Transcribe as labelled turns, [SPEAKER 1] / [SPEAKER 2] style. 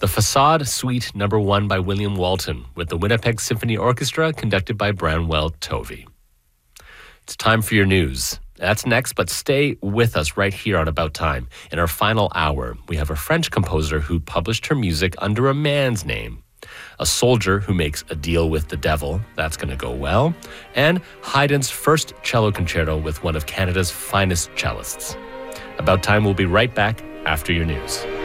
[SPEAKER 1] The Facade Suite No. 1 by William Walton with the Winnipeg Symphony Orchestra conducted by Branwell Tovey. It's time for your news. That's next, but stay with us right here on About Time. In our final hour, we have a French composer who published her music under a man's name, a soldier who makes a deal with the devil, that's going to go well, and Haydn's first cello concerto with one of Canada's finest cellists. About Time will be right back after your news.